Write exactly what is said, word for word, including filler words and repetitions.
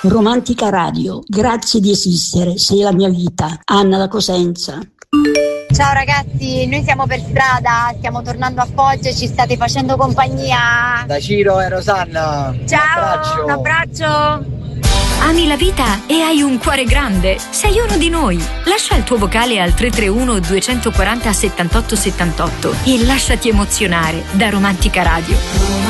Romantica Radio, grazie di esistere, sei la mia vita. Anna da Cosenza. Ciao ragazzi, noi siamo per strada, stiamo tornando a Foggia e ci state facendo compagnia. Da Ciro e Rosanna. Ciao, un abbraccio. Un abbraccio. Ami la vita e hai un cuore grande? Sei uno di noi. Lascia il tuo vocale al tre tre uno due quattro zero settantotto settantotto e lasciati emozionare da Romantica Radio.